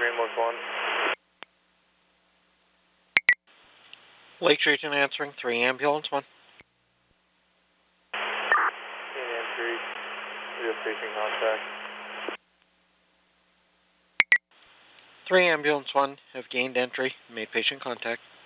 ambulance 1. Lakes Region answering, 3 ambulance 1. Entry, we have patient contact. 3 ambulance 1 have gained entry, made patient contact.